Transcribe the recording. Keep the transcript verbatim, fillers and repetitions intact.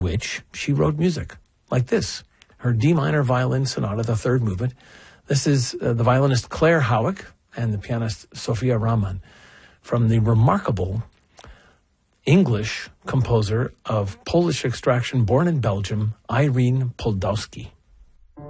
which she wrote music like this. Her D minor violin sonata, the third movement. This is uh, the violinist Claire Howick and the pianist Sofia Rahman from the remarkable English composer of Polish extraction, born in Belgium, Irene Poldowski.